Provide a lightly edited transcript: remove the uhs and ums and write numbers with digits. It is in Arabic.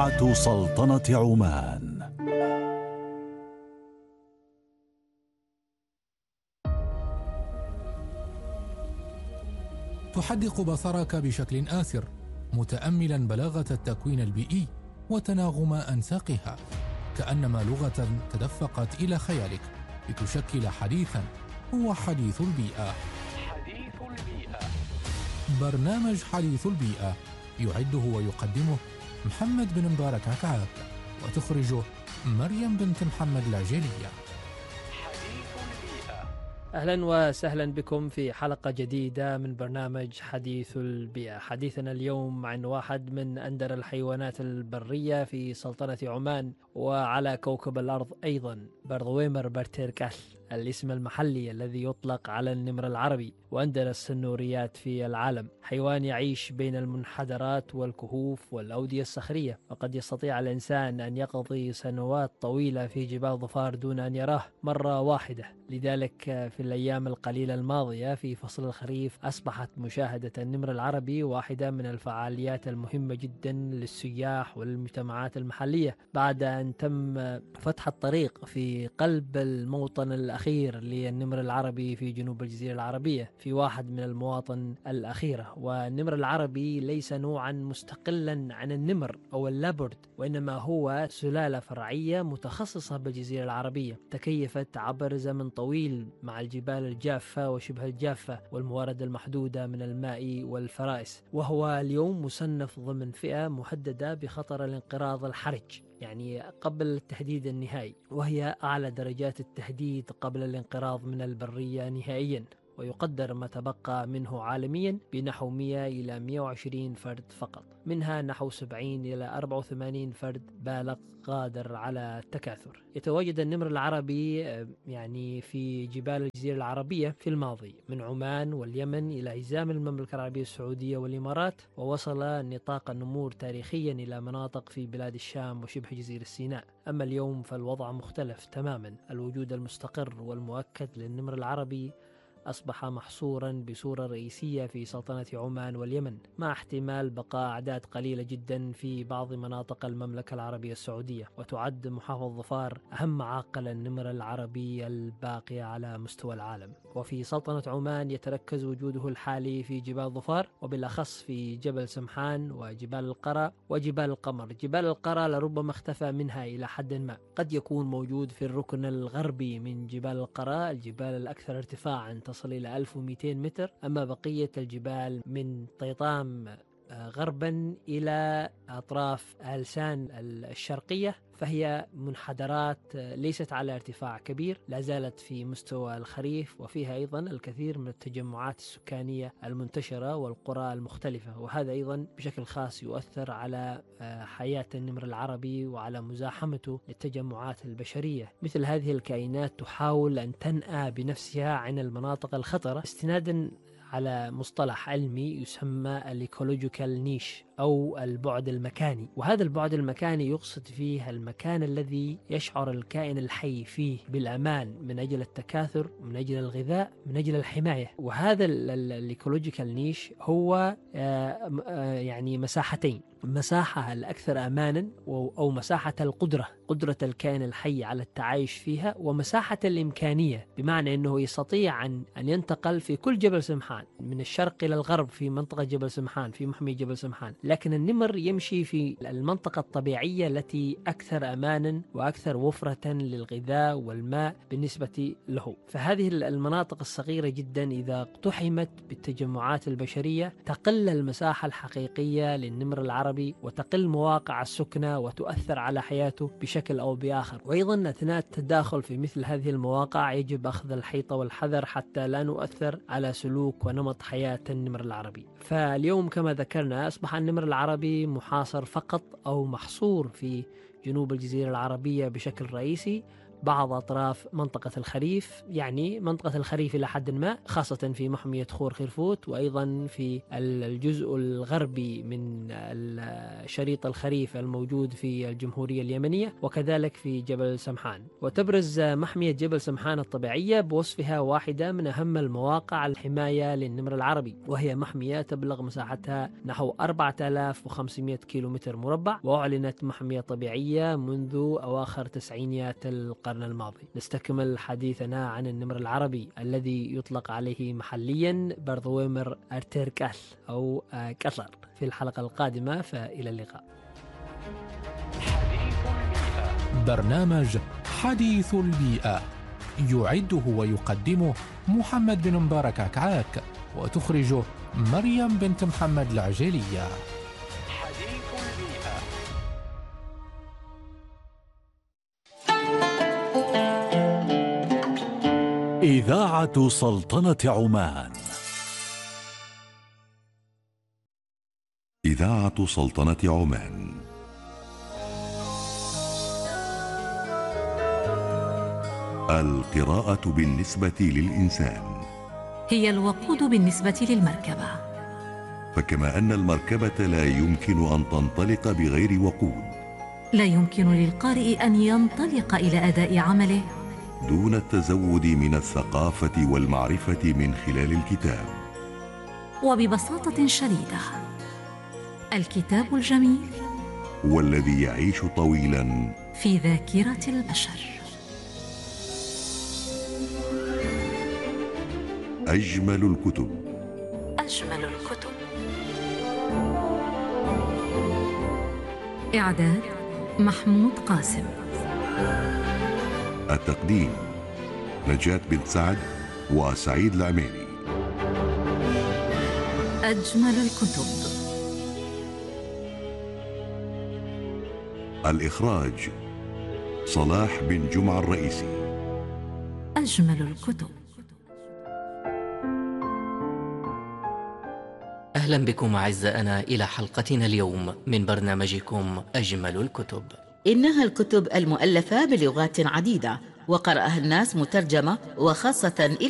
إذاعة سلطنة عمان. تحدق بصرك بشكل آثر متأملا بلاغة التكوين البيئي وتناغم أنساقها، كأنما لغة تدفقت إلى خيالك لتشكل حديثا هو حديث البيئة. برنامج حديث البيئة يعده ويقدمه محمد بن مبارك عكعاب، وتخرجه مريم بنت محمد العجيلية. أهلا وسهلا بكم في حلقة جديدة من برنامج حديث البيئة. حديثنا اليوم عن واحد من أندر الحيوانات البرية في سلطنة عمان وعلى كوكب الأرض أيضا، بردويمر برتيركال، الاسم المحلي الذي يطلق على النمر العربي وأندر السنوريات في العالم. حيوان يعيش بين المنحدرات والكهوف والأودية الصخرية، وقد يستطيع الإنسان أن يقضي سنوات طويلة في جبال ظفار دون أن يراه مرة واحدة. لذلك في الأيام القليلة الماضية في فصل الخريف أصبحت مشاهدة النمر العربي واحدة من الفعاليات المهمة جدا للسياح والمجتمعات المحلية، بعد أن تم فتح الطريق في قلب الموطن الأخير للنمر العربي في جنوب الجزيرة العربية، في واحد من المواطن الأخيرة. والنمر العربي ليس نوعا مستقلا عن النمر أو اللابرد، وإنما هو سلالة فرعية متخصصة بالجزيرة العربية، تكيفت عبر زمن طويل مع الجبال الجافة وشبه الجافة والموارد المحدودة من الماء والفرائس، وهو اليوم مصنف ضمن فئة مهددة بخطر الانقراض الحرج، يعني قبل التهديد النهائي، وهي أعلى درجات التهديد قبل الانقراض من البرية نهائيا. ويقدر ما تبقى منه عالميا بنحو 100 إلى 120 فرد فقط، منها نحو 70 إلى 84 فرد بالغ قادر على التكاثر. يتواجد النمر العربي يعني في جبال الجزيرة العربية في الماضي، من عمان واليمن إلى حزام المملكة العربية السعودية والإمارات، ووصل نطاق النمور تاريخيا إلى مناطق في بلاد الشام وشبه جزيرة سيناء. أما اليوم فالوضع مختلف تماما. الوجود المستقر والمؤكد للنمر العربي أصبح محصورا بصورة رئيسية في سلطنة عمان واليمن، مع احتمال بقاء أعداد قليلة جدا في بعض مناطق المملكة العربية السعودية. وتعد محافظة ظفار أهم معاقل النمر العربي الباقية على مستوى العالم. وفي سلطنة عمان يتركز وجوده الحالي في جبال ظفار، وبالأخص في جبل سمحان وجبال القرى وجبال القمر. جبال القرى لربما اختفى منها إلى حد ما، قد يكون موجود في الركن الغربي من جبال القرى، الجبال الأكثر ارتفاعا تصل إلى 1200 متر. أما بقية الجبال من طيطام غربا إلى أطراف هلسان الشرقية فهي منحدرات ليست على ارتفاع كبير، لا زالت في مستوى الخريف، وفيها أيضا الكثير من التجمعات السكانية المنتشرة والقرى المختلفة، وهذا أيضا بشكل خاص يؤثر على حياة النمر العربي وعلى مزاحمته للتجمعات البشرية. مثل هذه الكائنات تحاول أن تنأى بنفسها عن المناطق الخطرة استنادا على مصطلح علمي يسمى الإيكولوجيكال نيش أو البعد المكاني. وهذا البعد المكاني يقصد فيه المكان الذي يشعر الكائن الحي فيه بالأمان من أجل التكاثر، من أجل الغذاء، من أجل الحماية. وهذا الإيكولوجيكال نيش هو يعني مساحتين: مساحة الأكثر أمانا أو مساحة قدرة الكائن الحي على التعايش فيها، ومساحة الإمكانية، بمعنى أنه يستطيع أن ينتقل في كل جبل سمحان من الشرق إلى الغرب في منطقة جبل سمحان، في محمي جبل سمحان. لكن النمر يمشي في المنطقة الطبيعية التي أكثر أمانا وأكثر وفرة للغذاء والماء بالنسبة له. فهذه المناطق الصغيرة جدا إذا اقتحمت بالتجمعات البشرية تقل المساحة الحقيقية للنمر العربي، وتقل مواقع السكنة، وتؤثر على حياته بشكل أو بآخر. وأيضا أثناء التداخل في مثل هذه المواقع يجب أخذ الحيطة والحذر حتى لا نؤثر على سلوك ونمط حياة النمر العربي. فاليوم كما ذكرنا أصبح النمر العربي محاصر فقط أو محصور في جنوب الجزيرة العربية بشكل رئيسي، بعض أطراف منطقة الخريف، يعني منطقة الخريف إلى حد ما، خاصة في محمية خور خرفوت، وأيضا في الجزء الغربي من شريط الخريف الموجود في الجمهورية اليمنية، وكذلك في جبل سمحان. وتبرز محمية جبل سمحان الطبيعية بوصفها واحدة من أهم المواقع الحماية للنمر العربي، وهي محمية تبلغ مساحتها نحو 4500 كيلومتر مربع، وأعلنت محمية طبيعية منذ أواخر تسعينيات القرن الماضي. نستكمل حديثنا عن النمر العربي الذي يطلق عليه محليا برضويمر أرتيركال أو كسر في الحلقة القادمة، فإلى اللقاء. برنامج حديث البيئة يعده ويقدمه محمد بن مبارك عكعاك، وتخرجه مريم بنت محمد العجيلية. حديث البيئة. إذاعة سلطنة عمان. إذاعة سلطنة عمان. القراءة بالنسبة للإنسان هي الوقود بالنسبة للمركبة، فكما أن المركبة لا يمكن أن تنطلق بغير وقود، لا يمكن للقارئ أن ينطلق إلى أداء عمله دون التزود من الثقافة والمعرفة من خلال الكتاب. وببساطة شديدة، الكتاب الجميل هو الذي يعيش طويلا في ذاكرة البشر. أجمل الكتب. أجمل الكتب. إعداد محمود قاسم. التقديم نجاة بن سعد وسعيد العميري. أجمل الكتب. الإخراج صلاح بن جمعة الرئيسي. أجمل الكتب. أهلا بكم أعزائنا إلى حلقتنا اليوم من برنامجكم أجمل الكتب. إنها الكتب المؤلفة بلغات عديدة وقرأها الناس مترجمة، وخاصة